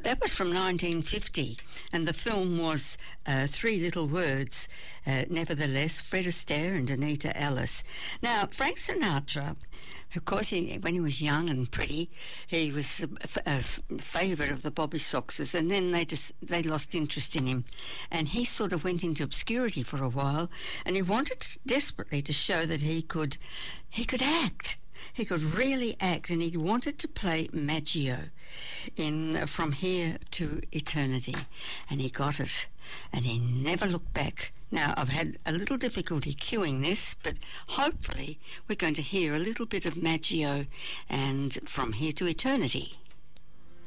That was from 1950, and the film was Three Little Words, nevertheless, Fred Astaire and Anita Ellis. Now, Frank Sinatra, of course, when he was young and pretty, he was a favourite of the Bobby Soxers, and then they lost interest in him, and he sort of went into obscurity for a while, and he wanted desperately to show that he could act. He could really act, and he wanted to play Maggio in From Here to Eternity, and he got it, and he never looked back. Now, I've had a little difficulty cueing this, but hopefully we're going to hear a little bit of Maggio and From Here to Eternity.